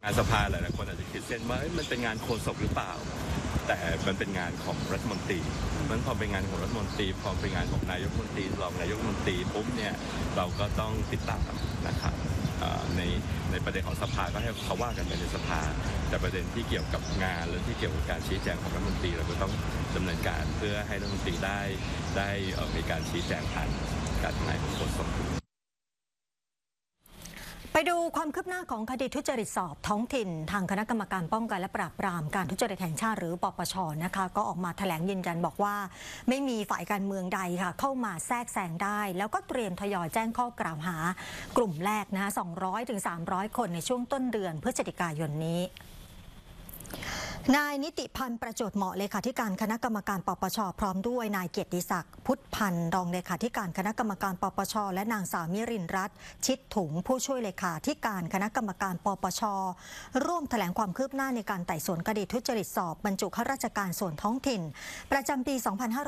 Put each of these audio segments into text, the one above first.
งานสภาหลายๆคนอาจจะคิดเส้นว่ามันเป็นงานโฆษกหรือเปล่าแต่มันเป็นงานของรัฐมนตรีมันพอเป็นงานของรัฐมนตรีพอเป็นงานของนายกรัฐมนตรีรองนายกรัฐมนตรีปุ๊บเนี่ยเราก็ต้องติดตามนะครับในประเด็นของสภาก็ให้เขาว่ากันไปในสภาแต่ประเด็นที่เกี่ยวกับงานและที่เกี่ยวกับการชี้แจงของรัฐมนตรีเราก็ต้องดำเนินการเพื่อให้รัฐมนตรีได้มีการชี้แจงผ่านการทำงานของโฆษกไปดูความคืบหน้าของคดีทุจริตสอบท้องถิ่นทางคณะกรรมการป้องกันและปราบปรามการทุจริตแห่งชาติหรือปปชนะคะก็ออกมาแถลงยืนยันบอกว่าไม่มีฝ่ายการเมืองใดค่ะเข้ามาแทรกแซงได้แล้วก็เตรียมทยอยแจ้งข้อกล่าวหากลุ่มแรกนะคะ200 ถึง 300 คนในช่วงต้นเดือนพฤศจิกายนนี้นายนิติพันธ์ประจวบเหมาะเลขาธิการคณะกรรมการปปชพร้อมด้วยนายเกียรติศักดิ์พุทธพันธ์รองเลขาธิการคณะกรรมการปปชและนางสาวมิรินทร์รัตน์ชิดถุงผู้ช่วยเลขาธิการคณะกรรมการปปชร่วมแถลงความคืบหน้าในการไต่สวนคดีทุจริตสอบบรรจุข้าราชการส่วนท้องถิ่นประจำปี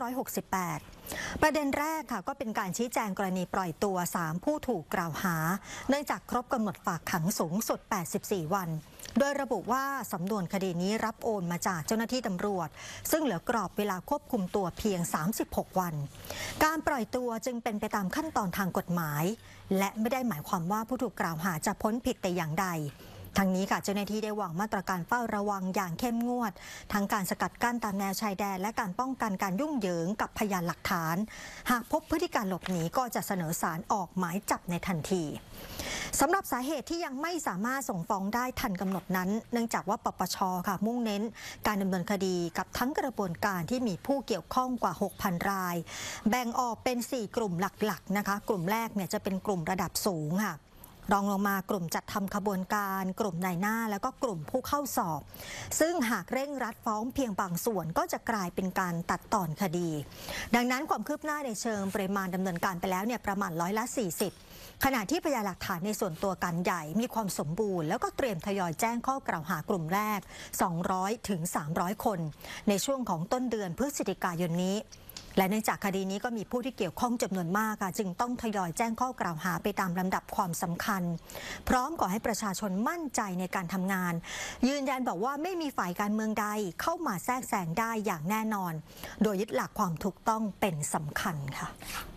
2568 ประเด็นแรกค่ะก็เป็นการชี้แจงกรณีปล่อยตัว3ผู้ถูกกล่าวหาเนื่องจากครบกำหนดฝากขังสูงสุด84 วันโดยระบุว่าสำนวนคดีนี้รับโอนมาจากเจ้าหน้าที่ตำรวจซึ่งเหลือกรอบเวลาควบคุมตัวเพียง36 วันการปล่อยตัวจึงเป็นไปตามขั้นตอนทางกฎหมายและไม่ได้หมายความว่าผู้ถูกกล่าวหาจะพ้นผิดแต่อย่างใดทั้งนี้ค่ะเจ้าหน้าที่ได้วางมาตรการเฝ้าระวังอย่างเข้มงวดทั้งการสกัดกั้นตามแนวชายแดนและการป้องกันการยุ่งเหยิงกับพยานหลักฐานหากพบพฤติการหลบหนีก็จะเสนอศาลออกหมายจับในทันทีสำหรับสาเหตุที่ยังไม่สามารถส่งฟ้องได้ทันกำหนดนั้นเนื่องจากว่าปปชค่ะมุ่งเน้นการดำเนินคดีกับทั้งกระบวนการที่มีผู้เกี่ยวข้องกว่า 6,000 รายแบ่งออกเป็น4กลุ่มหลักๆนะคะกลุ่มแรกเนี่ยจะเป็นกลุ่มระดับสูงค่ะรองลงมากลุ่มจัดทำขบวนการกลุ่มนายหน้าแล้วก็กลุ่มผู้เข้าสอบซึ่งหากเร่งรัดฟ้องเพียงบางส่วนก็จะกลายเป็นการตัดตอนคดีดังนั้นความคืบหน้าในเชิงปริมาณดำเนินการไปแล้วเนี่ยประมาณ40%ขณะที่พยานหลักฐานในส่วนตัวการใหญ่มีความสมบูรณ์แล้วก็เตรียมทยอยแจ้งข้อกล่าวหากลุ่มแรก200 ถึง 300 คนในช่วงของต้นเดือนพฤศจิกายนนี้และเนื่องจากคดีนี้ก็มีผู้ที่เกี่ยวข้องจำนวนมากค่ะจึงต้องทยอยแจ้งข้อกล่าวหาไปตามลำดับความสำคัญพร้อมขอให้ประชาชนมั่นใจในการทำงานยืนยันบอกว่าไม่มีฝ่ายการเมืองใดเข้ามาแทรกแซงได้อย่างแน่นอนโดยยึดหลักความถูกต้องเป็นสำคัญค่ะ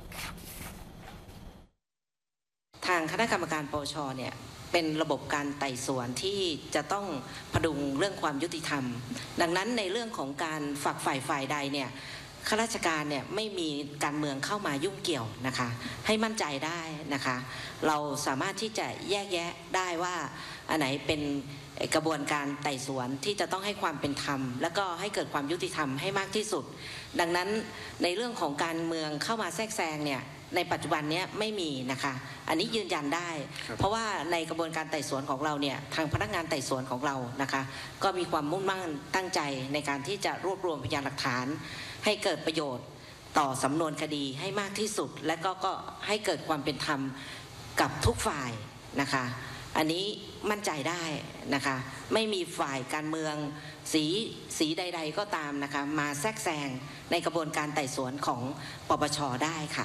ทางคณะกรรมการปปชเนี่ยเป็นระบบการไต่สวนที่จะต้องพดุงเรื่องความยุติธรรมดังนั้นในเรื่องของการฝักฝ่ายใดเนี่ยข้าราชการเนี่ยไม่มีการเมืองเข้ามายุ่งเกี่ยวนะคะให้มั่นใจได้นะคะเราสามารถที่จะแยกแยะได้ว่าอันไหนเป็นกระบวนการไต่สวนที่จะต้องให้ความเป็นธรรมและก็ให้เกิดความยุติธรรมให้มากที่สุดดังนั้นในเรื่องของการเมืองเข้ามาแทรกแซงเนี่ยในปัจจุบันนี้ไม่มีนะคะอันนี้ยืนยันได้เพราะว่าในกระบวนการไต่สวนของเราเนี่ยทางพนักงานไต่สวนของเรานะคะก็มีความมุ่งมั่นตั้งใจในการที่จะรวบรวมพยานหลักฐานให้เกิดประโยชน์ต่อสำนวนคดีให้มากที่สุดและก็ให้เกิดความเป็นธรรมกับทุกฝ่ายนะคะอันนี้มั่นใจได้นะคะไม่มีฝ่ายการเมืองสีใดๆก็ตามนะคะมาแทรกแซงในกระบวนการไต่สวนของปปชได้ค่ะ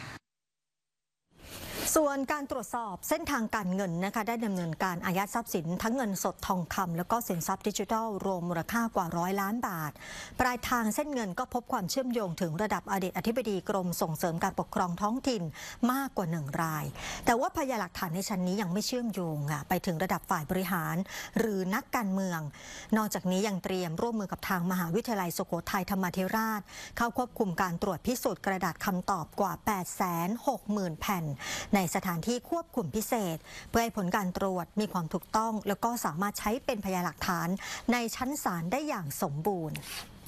ส่วนการตรวจสอบเส้นทางการเงินนะคะได้ดำเนินการอายัดทรัพย์สินทั้งเงินสดทองคำแล้วก็สินทรัพย์ดิจิทัลรวมมูลค่ากว่า100 ล้านบาทปลายทางเส้นเงินก็พบความเชื่อมโยงถึงระดับอดีตอธิบดีกรมส่งเสริมการปกครองท้องถิ่นมากกว่า1 รายแต่ว่าพยานหลักฐานในชั้นนี้ยังไม่เชื่อมโยงไปถึงระดับฝ่ายบริหารหรือนักการเมืองนอกจากนี้ยังเตรียมร่วมมือกับทางมหาวิทยาลัยสุโขทัยธรรมาธิราชเข้าควบคุมการตรวจพิสูจน์กระดาษคำตอบกว่า 860,000 แผ่นในสถานที่ควบคุมพิเศษเพื่อให้ผลการตรวจมีความถูกต้องแล้วก็สามารถใช้เป็นพยานหลักฐานในชั้นศาลได้อย่างสมบูรณ์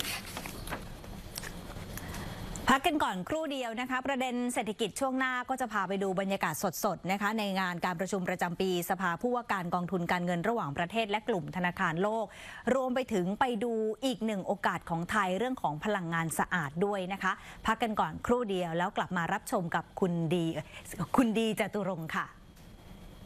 พักกันก่อนครู่เดียวนะคะประเด็นเศรษฐกิจช่วงหน้าก็จะพาไปดูบรรยากาศสดๆนะคะในงานการประชุมประจำปีสภาผู้ว่าการกองทุนการเงินระหว่างประเทศและกลุ่มธนาคารโลกรวมไปถึงไปดูอีก1โอกาสของไทยเรื่องของพลังงานสะอาดด้วยนะคะพักกันก่อนครู่เดียวแล้วกลับมารับชมกับคุณดีจตุรงค์ค่ะ